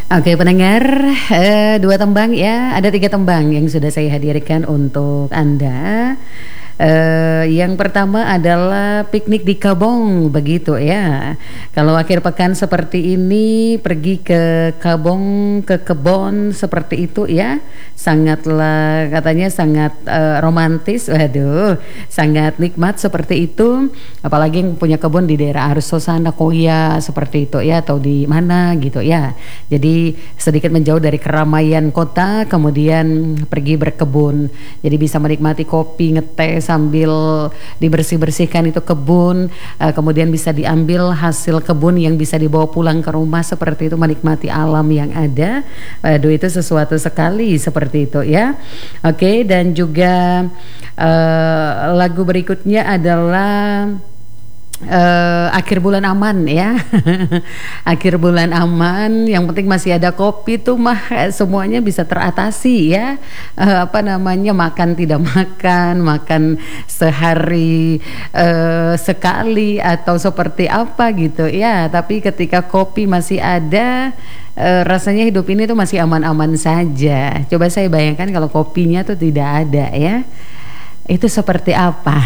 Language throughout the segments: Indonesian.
Oke pendengar, dua tembang ya, ada tiga tembang yang sudah saya hadirkan untuk Anda. Yang pertama adalah piknik di Kabong, begitu ya. Kalau akhir pekan seperti ini, pergi ke Kabong, ke kebon seperti itu ya, sangatlah katanya sangat romantis. Waduh, sangat nikmat seperti itu. Apalagi yang punya kebun di daerah Arsosana Koya seperti itu ya, atau di mana gitu ya. Jadi sedikit menjauh dari keramaian kota, kemudian pergi berkebun. Jadi bisa menikmati kopi, ngeteh sambil dibersih-bersihkan itu kebun, kemudian bisa diambil hasil kebun yang bisa dibawa pulang ke rumah seperti itu, menikmati alam yang ada. Waduh, itu sesuatu sekali seperti itu ya. Oke, dan juga lagu berikutnya adalah akhir bulan aman ya. Akhir bulan aman, yang penting masih ada kopi tuh mah semuanya bisa teratasi ya. Makan tidak makan, makan sehari sekali atau seperti apa gitu ya. Tapi ketika kopi masih ada, rasanya hidup ini tuh masih aman-aman saja. Coba saya bayangkan kalau kopinya tuh tidak ada ya, itu seperti apa?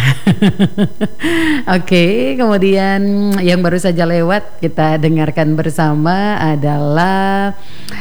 Oke, kemudian yang baru saja lewat kita dengarkan bersama adalah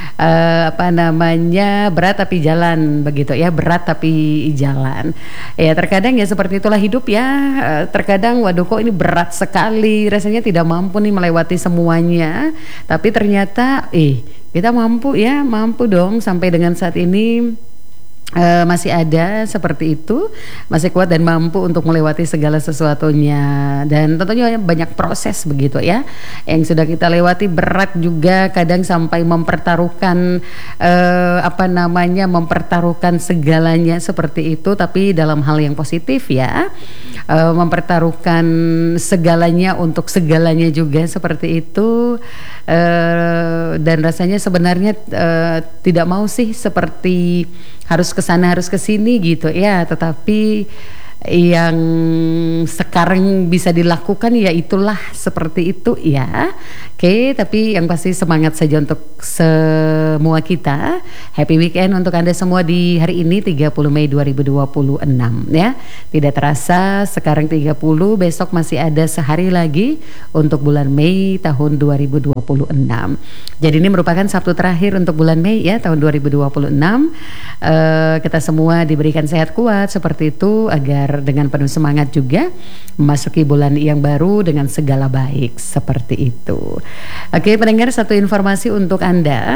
berat tapi jalan, begitu ya, berat tapi jalan. Ya terkadang ya seperti itulah hidup ya. Terkadang waduh kok ini berat sekali, rasanya tidak mampu nih melewati semuanya. Tapi ternyata kita mampu ya, mampu dong sampai dengan saat ini. Masih ada seperti itu, masih kuat dan mampu untuk melewati segala sesuatunya. Dan tentunya banyak proses begitu ya yang sudah kita lewati, berat juga, kadang sampai mempertaruhkan mempertaruhkan segalanya seperti itu, tapi dalam hal yang positif ya, mempertaruhkan segalanya untuk segalanya juga seperti itu. Dan rasanya sebenarnya tidak mau sih seperti harus kesana harus kesini gitu ya, tetapi yang sekarang bisa dilakukan ya itulah seperti itu ya. Oke, tapi yang pasti semangat saja untuk semua kita. Happy weekend untuk Anda semua di hari ini 30 Mei 2026 ya. Tidak terasa sekarang 30, besok masih ada sehari lagi untuk bulan Mei tahun 2026. Jadi ini merupakan Sabtu terakhir untuk bulan Mei ya tahun 2026. Kita semua diberikan sehat kuat seperti itu, agar dengan penuh semangat juga memasuki bulan yang baru dengan segala baik seperti itu. Oke pendengar, satu informasi untuk Anda.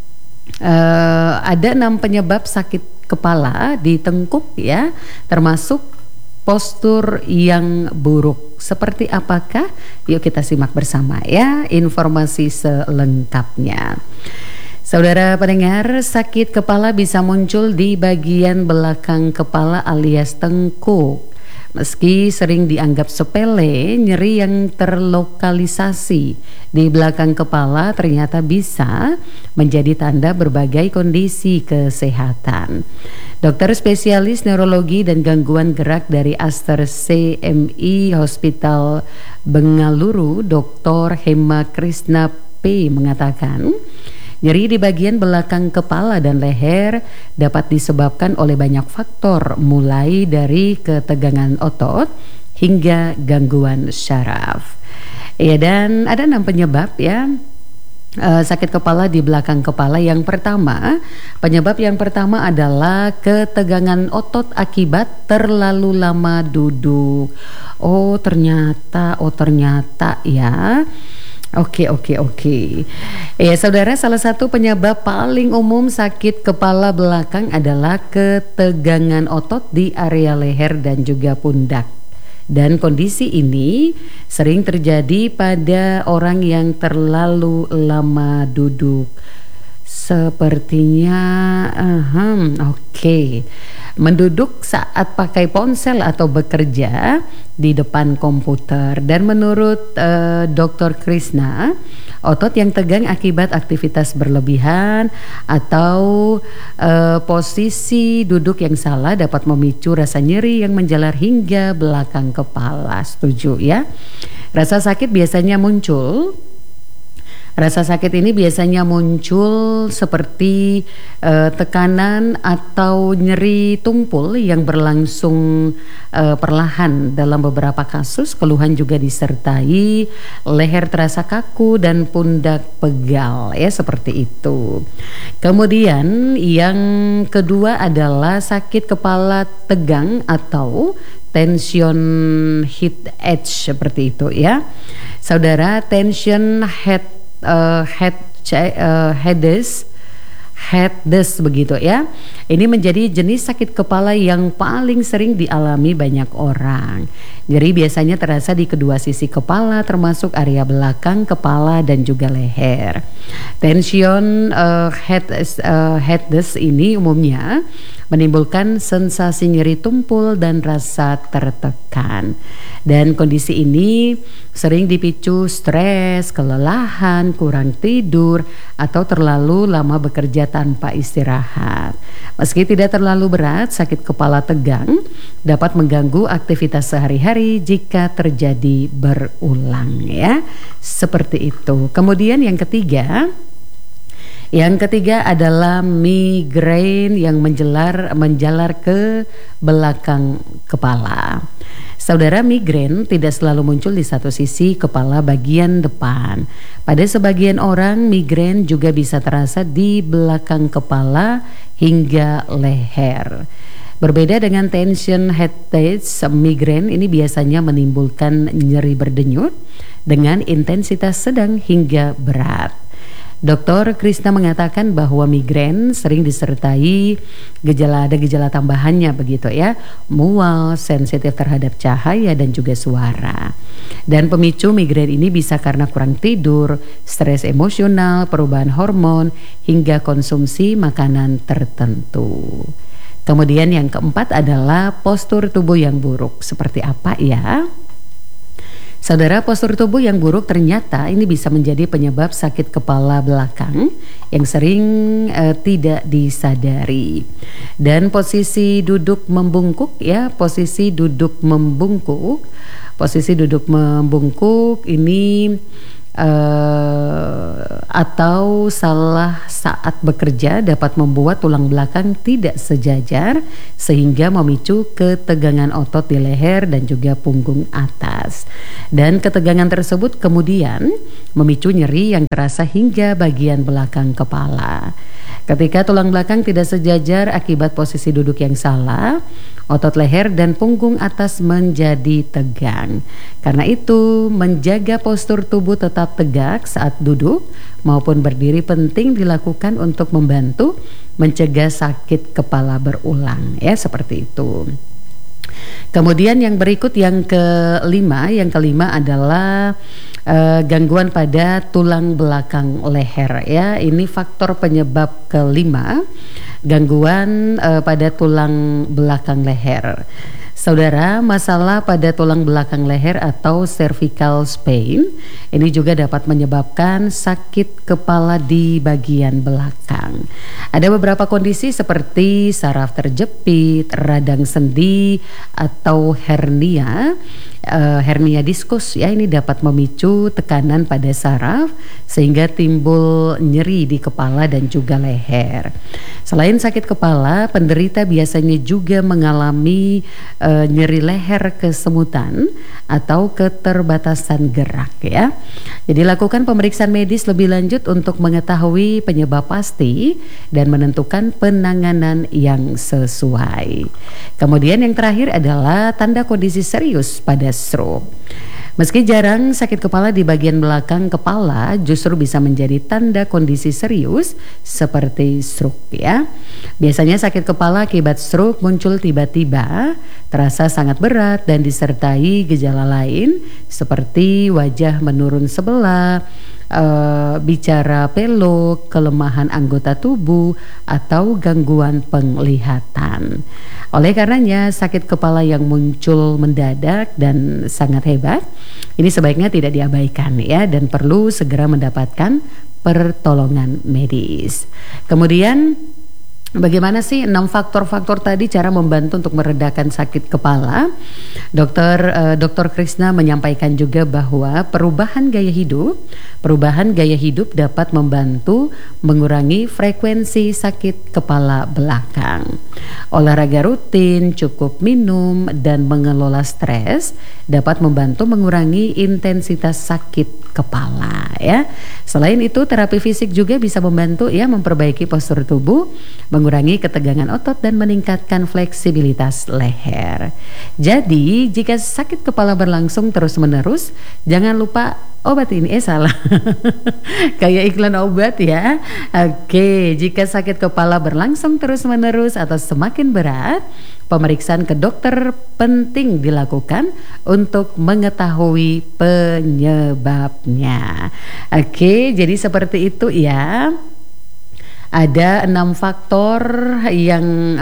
Ada 6 penyebab sakit kepala di tengkuk ya, termasuk postur yang buruk. Seperti apakah? Yuk kita simak bersama ya informasi selengkapnya. Saudara pendengar, sakit kepala bisa muncul di bagian belakang kepala alias tengkuk. Meski sering dianggap sepele, nyeri yang terlokalisasi di belakang kepala ternyata bisa menjadi tanda berbagai kondisi kesehatan. Dokter spesialis neurologi dan gangguan gerak dari Aster CMI Hospital Bengaluru, Dr. Hema Krishna P. mengatakan, nyeri di bagian belakang kepala dan leher dapat disebabkan oleh banyak faktor, mulai dari ketegangan otot hingga gangguan syaraf. Ya, dan ada 6 penyebab ya sakit kepala di belakang kepala. Yang pertama, penyebab yang pertama adalah ketegangan otot akibat terlalu lama duduk. Oh ternyata ya. Oke. Ya saudara, salah satu penyebab paling umum sakit kepala belakang adalah ketegangan otot di area leher dan juga pundak. Dan kondisi ini sering terjadi pada orang yang terlalu lama duduk. Sepertinya menduduk saat pakai ponsel atau bekerja di depan komputer. Dan menurut Dr. Krishna, otot yang tegang akibat aktivitas berlebihan atau posisi duduk yang salah dapat memicu rasa nyeri yang menjalar hingga belakang kepala. Setuju ya? Rasa sakit biasanya muncul Rasa sakit ini biasanya muncul seperti tekanan atau nyeri tumpul yang berlangsung perlahan. Dalam beberapa kasus keluhan juga disertai leher terasa kaku dan pundak pegal, ya seperti itu. Kemudian yang kedua adalah sakit kepala tegang atau tension headache seperti itu ya. Saudara, tension headache begitu ya. Ini menjadi jenis sakit kepala yang paling sering dialami banyak orang. Nyeri biasanya terasa di kedua sisi kepala, termasuk area belakang kepala dan juga leher. Tension headache ini umumnya menimbulkan sensasi nyeri tumpul dan rasa tertekan. Dan kondisi ini sering dipicu stres, kelelahan, kurang tidur, atau terlalu lama bekerja tanpa istirahat. Meski tidak terlalu berat, sakit kepala tegang dapat mengganggu aktivitas sehari-hari jika terjadi berulang ya. Seperti itu. Kemudian yang ketiga adalah migrain yang menjalar ke belakang kepala. Saudara, migrain tidak selalu muncul di satu sisi kepala bagian depan. Pada sebagian orang, migrain juga bisa terasa di belakang kepala hingga leher. Berbeda dengan tension headache, migrain ini biasanya menimbulkan nyeri berdenyut dengan intensitas sedang hingga berat. Dr. Krishna mengatakan bahwa migrain sering disertai gejala tambahannya begitu ya, mual, sensitif terhadap cahaya dan juga suara. Dan pemicu migrain ini bisa karena kurang tidur, stres emosional, perubahan hormon, hingga konsumsi makanan tertentu. Kemudian yang keempat adalah postur tubuh yang buruk. Seperti apa ya? Saudara, postur tubuh yang buruk ternyata ini bisa menjadi penyebab sakit kepala belakang yang sering tidak disadari. Dan posisi duduk membungkuk ya, posisi duduk membungkuk ini atau salah saat bekerja dapat membuat tulang belakang tidak sejajar sehingga memicu ketegangan otot di leher dan juga punggung atas. Dan ketegangan tersebut kemudian memicu nyeri yang terasa hingga bagian belakang kepala. Ketika tulang belakang tidak sejajar akibat posisi duduk yang salah, otot leher dan punggung atas menjadi tegang. Karena itu, menjaga postur tubuh tetap tegak saat duduk maupun berdiri penting dilakukan untuk membantu mencegah sakit kepala berulang, ya seperti itu. Kemudian yang berikut yang kelima adalah gangguan pada tulang belakang leher ya. Ini faktor penyebab kelima, gangguan pada tulang belakang leher. Saudara, masalah pada tulang belakang leher atau cervical spine ini juga dapat menyebabkan sakit kepala di bagian belakang. Ada beberapa kondisi seperti saraf terjepit, radang sendi atau hernia diskus ya, ini dapat memicu tekanan pada saraf sehingga timbul nyeri di kepala dan juga leher. Selain sakit kepala, penderita biasanya juga mengalami nyeri leher kesemutan atau keterbatasan gerak ya. Jadi lakukan pemeriksaan medis lebih lanjut untuk mengetahui penyebab pasti dan menentukan penanganan yang sesuai. Kemudian yang terakhir adalah tanda kondisi serius pada stroke. Meski jarang, sakit kepala di bagian belakang kepala justru bisa menjadi tanda kondisi serius seperti stroke ya. Biasanya sakit kepala akibat stroke muncul tiba-tiba, terasa sangat berat dan disertai gejala lain seperti wajah menurun sebelah, bicara peluk, kelemahan anggota tubuh, atau gangguan penglihatan. Oleh karenanya, sakit kepala yang muncul mendadak dan sangat hebat ini sebaiknya tidak diabaikan ya, dan perlu segera mendapatkan pertolongan medis. Kemudian Bagaimana sih 6 faktor-faktor tadi cara membantu untuk meredakan sakit kepala? Dokter Krisna menyampaikan juga bahwa perubahan gaya hidup dapat membantu mengurangi frekuensi sakit kepala belakang. Olahraga rutin, cukup minum dan mengelola stres dapat membantu mengurangi intensitas sakit kepala ya. Selain itu, terapi fisik juga bisa membantu ya memperbaiki postur tubuh, mengurangi ketegangan otot dan meningkatkan fleksibilitas leher. Jadi, jika sakit kepala berlangsung terus-menerus, jangan lupa obat ini salah. Kayak iklan obat ya. Oke, jika sakit kepala berlangsung terus-menerus atau semakin berat, pemeriksaan ke dokter penting dilakukan untuk mengetahui penyebabnya. Oke, jadi seperti itu ya. Ada 6 faktor yang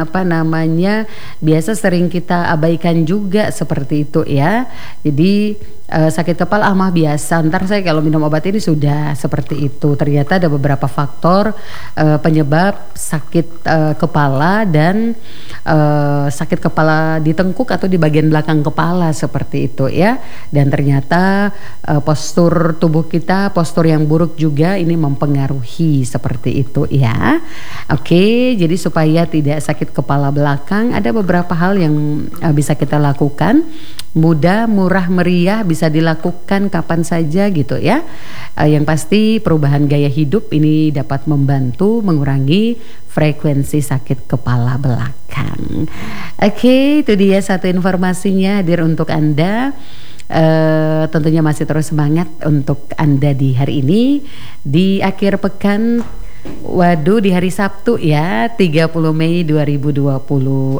biasa sering kita abaikan juga seperti itu ya. Jadi sakit kepala mah biasa, ntar saya kalau minum obat ini sudah seperti itu. Ternyata ada beberapa faktor penyebab sakit kepala dan sakit kepala di tengkuk atau di bagian belakang kepala seperti itu ya. Dan ternyata postur tubuh kita, postur yang buruk juga ini mempengaruhi seperti itu ya. Oke, jadi supaya tidak sakit kepala belakang ada beberapa hal yang bisa kita lakukan. Mudah, murah, meriah, bisa dilakukan kapan saja gitu ya. Yang pasti perubahan gaya hidup ini dapat membantu mengurangi frekuensi sakit kepala belakang. Oke, itu dia satu informasinya hadir untuk Anda. Tentunya masih terus semangat untuk Anda di hari ini, di akhir pekan. Waduh, di hari Sabtu ya, 30 Mei 2026.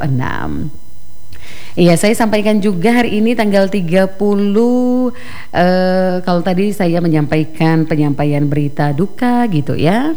Iya, saya sampaikan juga hari ini tanggal 30 kalau tadi saya menyampaikan penyampaian berita duka gitu ya.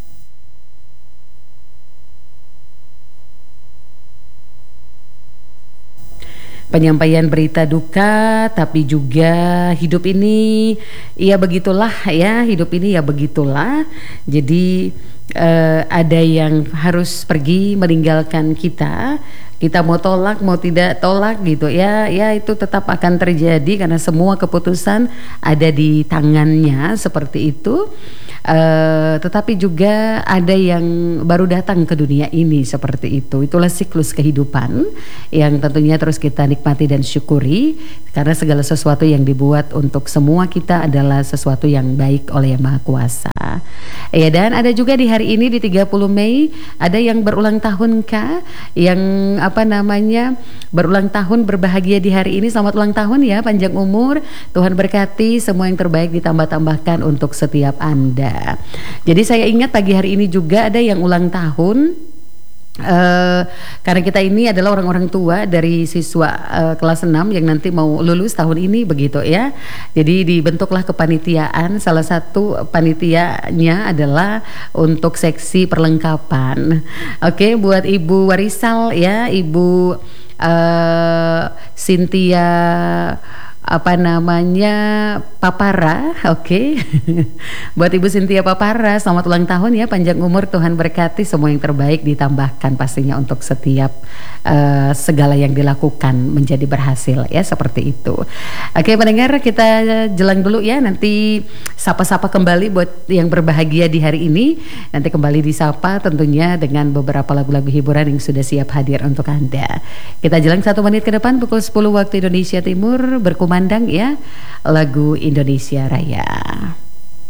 Penyampaian berita duka, tapi juga hidup ini ya begitulah ya, hidup ini ya begitulah. Jadi ada yang harus pergi meninggalkan kita mau tolak mau tidak tolak gitu ya, itu tetap akan terjadi karena semua keputusan ada di tangannya seperti itu. Tetapi juga ada yang baru datang ke dunia ini seperti itu. Itulah siklus kehidupan yang tentunya terus kita nikmati dan syukuri, karena segala sesuatu yang dibuat untuk semua kita adalah sesuatu yang baik oleh Yang Maha Kuasa. Ya, dan ada juga di hari ini di 30 Mei ada yang berulang tahun kah, yang berulang tahun, berbahagia di hari ini. Selamat ulang tahun ya, panjang umur, Tuhan berkati, semua yang terbaik ditambah-tambahkan untuk setiap Anda. Jadi saya ingat pagi hari ini juga ada yang ulang tahun. Karena kita ini adalah orang-orang tua dari siswa kelas 6 yang nanti mau lulus tahun ini begitu ya. Jadi dibentuklah kepanitiaan. Salah satu panitianya adalah untuk seksi perlengkapan. Oke, buat Ibu Warisal ya, Ibu Cynthia Papara, oke. Buat Ibu Cynthia Papara, selamat ulang tahun ya, panjang umur, Tuhan berkati, semua yang terbaik ditambahkan pastinya untuk setiap segala yang dilakukan menjadi berhasil ya, seperti itu. Oke pendengar, kita jelang dulu ya, nanti sapa-sapa kembali buat yang berbahagia di hari ini. Nanti kembali disapa tentunya dengan beberapa lagu-lagu hiburan yang sudah siap hadir untuk Anda. Kita jelang 1 menit ke depan, pukul 10 waktu Indonesia Timur, berkumandang ya lagu Indonesia Raya.